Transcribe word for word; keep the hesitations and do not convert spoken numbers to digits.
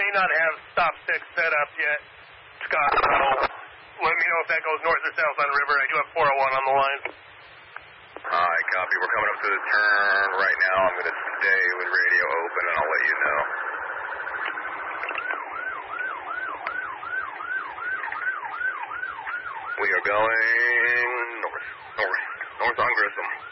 may not have stop six set up yet, Scott, so let me know if that goes north or south on the river. I do have four oh one on the line. Alright, copy. We're coming up to the turn right now. I'm going to stay with radio open, and I'll let you know. We are going north, north, north on Grissom.